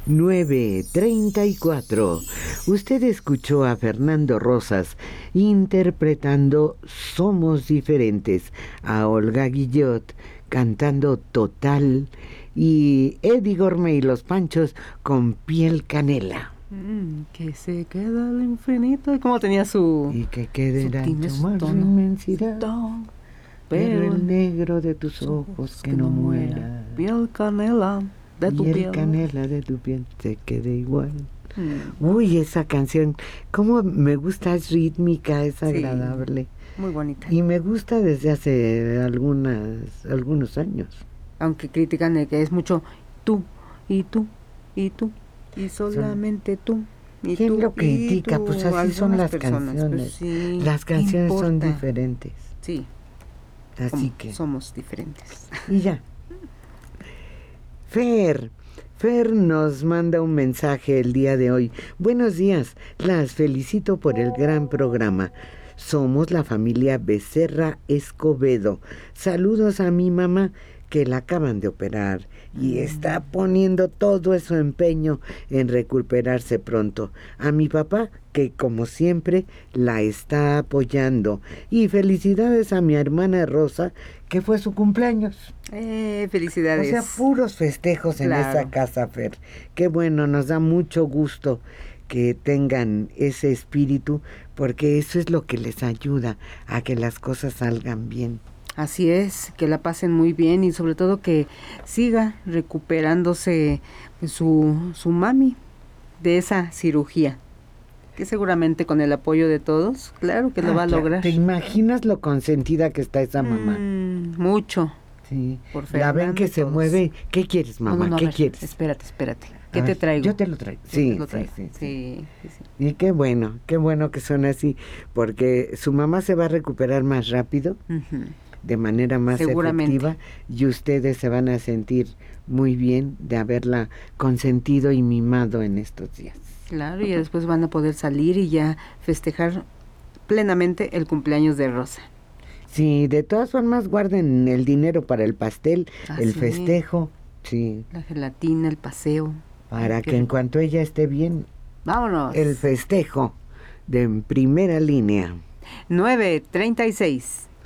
9:34. Usted escuchó a Fernando Rosas interpretando Somos Diferentes, a Olga Guillot cantando Total y Eddie Gourmet y los Panchos con Piel Canela. Que se queda al infinito. ¿Cómo tenía su... Y que quede la más tono, inmensidad, pero el el negro de tus ojos que no muera. Piel canela de tu piel. piel. Canela de tu piel se quede igual. Uy, esa canción, cómo me gusta, es rítmica, es agradable. Muy bonita. Y me gusta desde hace algunos años. Aunque critican de que es mucho tú, y tú, y tú, y solamente tú. Y ¿Quién tú, lo critica? tú, Pues así son las canciones. Pues sí, las canciones importa. son diferentes. Sí. Así que somos diferentes. Y ya. Fer nos manda un mensaje el día de hoy. Buenos días, las felicito por el gran programa. Somos la familia Becerra Escobedo. Saludos a mi mamá, que la acaban de operar y está poniendo todo su empeño en recuperarse pronto. A mi papá, que como siempre la está apoyando. Y felicidades a mi hermana Rosa, que fue su cumpleaños. Felicidades. O sea, puros festejos en esa casa, Fer. Qué bueno, nos da mucho gusto que tengan ese espíritu, porque eso es lo que les ayuda a que las cosas salgan bien. Así es, que la pasen muy bien y sobre todo que siga recuperándose su mami de esa cirugía, que seguramente con el apoyo de todos, claro que lo va a lograr. ¿Te imaginas lo consentida que está esa mamá? Mucho. Sí. Por Fernando, la ven que se mueve. ¿Qué quieres, mamá? No, ¿Qué ver, quieres? Espérate. ¿Qué te traigo? Yo te lo traigo. Sí. Y qué bueno que son así, porque su mamá se va a recuperar más rápido. De manera más efectiva, y ustedes se van a sentir muy bien de haberla consentido y mimado en estos días. Claro, y después van a poder salir y ya festejar plenamente el cumpleaños de Rosa. Sí, de todas formas guarden el dinero para el pastel, el festejo, sí. La gelatina, el paseo. Para que en cuanto ella esté bien, vámonos. El festejo de primera línea. 9:36.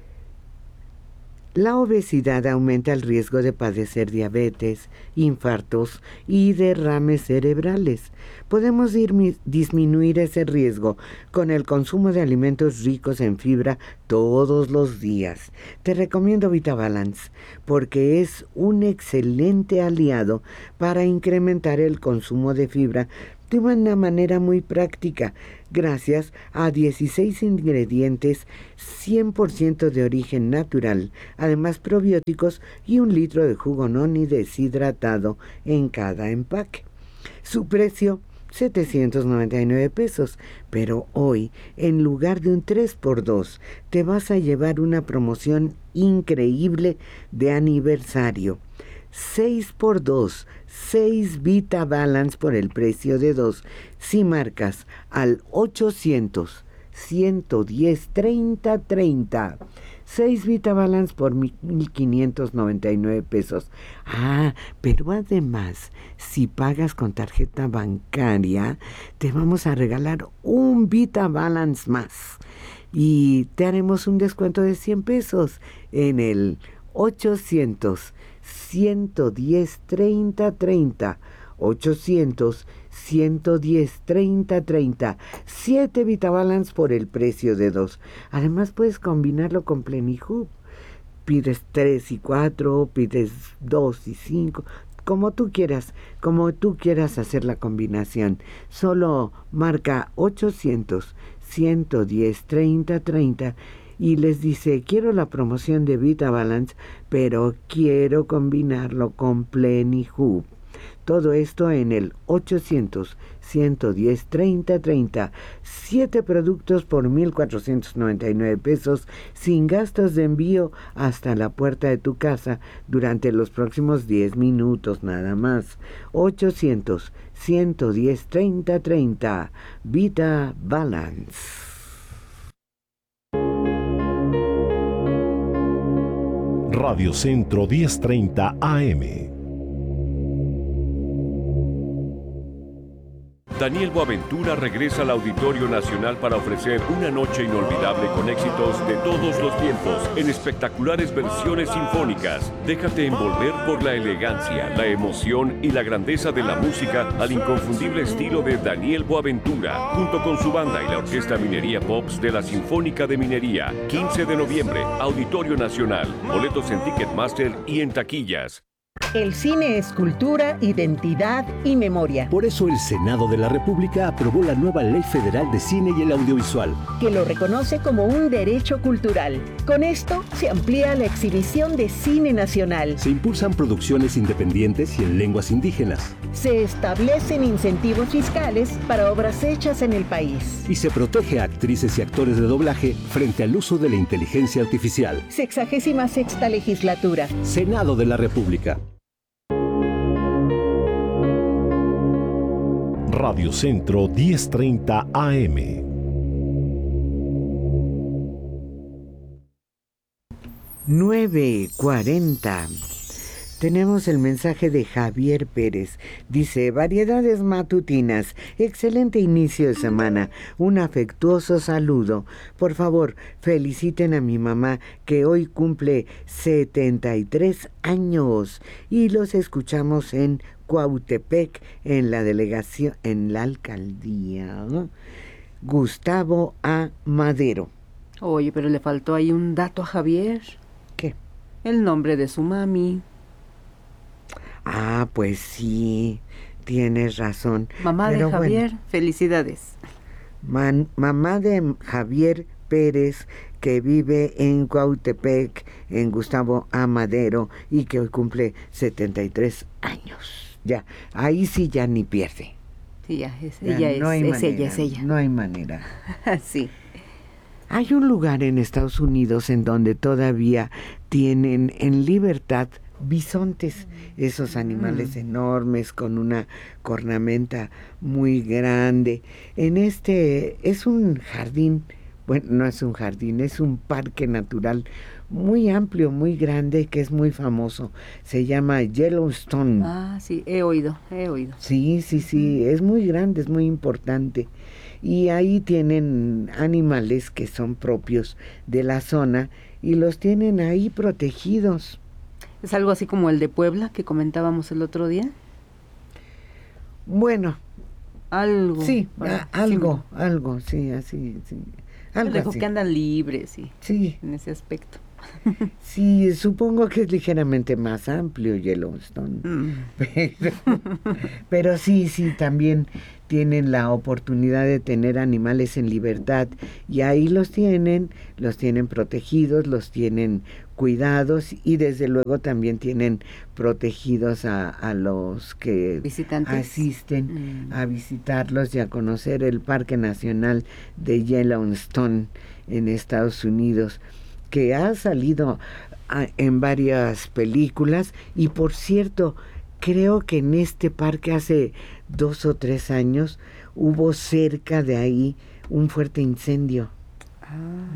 La obesidad aumenta el riesgo de padecer diabetes, infartos y derrames cerebrales. Podemos disminuir ese riesgo con el consumo de alimentos ricos en fibra todos los días. Te recomiendo VitaBalance porque es un excelente aliado para incrementar el consumo de fibra de una manera muy práctica, gracias a 16 ingredientes 100% de origen natural, además probióticos y 1 litro de jugo noni deshidratado en cada empaque. Su precio, 799 pesos, pero hoy, en lugar de un 3x2, te vas a llevar una promoción increíble de aniversario. 6x2, 6 VitaBalance por el precio de 2, si marcas al 800-110-3030. 6 VitaBalance por 1,599 pesos. Pero además, si pagas con tarjeta bancaria, te vamos a regalar un VitaBalance más. Y te haremos un descuento de 100 pesos en el 800-110-3030. 800-110-3030. 7 VitaBalance por el precio de 2. Además puedes combinarlo con Plenihub. Pides 3 y 4, pides 2 y 5, como tú quieras hacer la combinación. Solo marca 800-110-3030 y les dice: quiero la promoción de VitaBalance, pero quiero combinarlo con Plenihub. Todo esto en el 800-110-3030. 7 productos por 1,499 pesos, sin gastos de envío hasta la puerta de tu casa durante los próximos 10 minutos nada más. 800-110-3030. VitaBalance. Radio Centro 1030 AM. Daniel Boaventura regresa al Auditorio Nacional para ofrecer una noche inolvidable con éxitos de todos los tiempos en espectaculares versiones sinfónicas. Déjate envolver por la elegancia, la emoción y la grandeza de la música al inconfundible estilo de Daniel Boaventura, junto con su banda y la Orquesta Minería Pops de la Sinfónica de Minería. 15 de noviembre, Auditorio Nacional. Boletos en Ticketmaster y en taquillas. El cine es cultura, identidad y memoria. Por eso el Senado de la República aprobó la nueva Ley Federal de Cine y el Audiovisual, que lo reconoce como un derecho cultural. Con esto se amplía la exhibición de cine nacional. se impulsan producciones independientes y en lenguas indígenas, Se establecen incentivos fiscales para obras hechas en el país. y se protege a actrices y actores de doblaje frente al uso de la inteligencia artificial. 66ª legislatura. Senado de la República. Radio Centro 1030 AM. $9:40. Tenemos el mensaje de Javier Pérez. Dice: variedades matutinas, excelente inicio de semana, un afectuoso saludo. Por favor, feliciten a mi mamá que hoy cumple 73 años y los escuchamos en Cuautepec, en la delegación, en la alcaldía, ¿no? Gustavo A. Madero. Oye, pero le faltó ahí un dato a Javier. ¿Qué? El nombre de su mami. Ah, pues sí, tienes razón. Mamá de Pero Javier, bueno, felicidades. mamá de Javier Pérez, que vive en Cuautepec, en Gustavo A. Madero, y que hoy cumple 73 años. Ya, ahí sí ya ni pierde. Sí, ya, es, Ya ella no hay es manera, ella, es ella. No hay manera. Sí. Hay un lugar en Estados Unidos en donde todavía tienen en libertad bisontes, esos animales enormes con una cornamenta muy grande. Es un jardín, bueno, no es un jardín, es un parque natural muy amplio, muy grande, que es muy famoso. Se llama Yellowstone. Ah, sí, he oído. Sí, es muy grande, es muy importante. Y ahí tienen animales que son propios de la zona y los tienen ahí protegidos. ¿Es algo así como el de Puebla que comentábamos el otro día? Bueno, Algo. sí, para- algo, sí, así, sí. Algo Algo así. que andan libres, sí, Sí, en ese aspecto. sí, supongo que es ligeramente más amplio Yellowstone. Pero sí, también tienen la oportunidad de tener animales en libertad y ahí los tienen protegidos, los tienen cuidados y desde luego también tienen protegidos a los que Visitantes. asisten a visitarlos y a conocer el Parque Nacional de Yellowstone en Estados Unidos, que ha salido en varias películas. Y por cierto, creo que en este parque hace 2 o 3 años hubo cerca de ahí un fuerte incendio.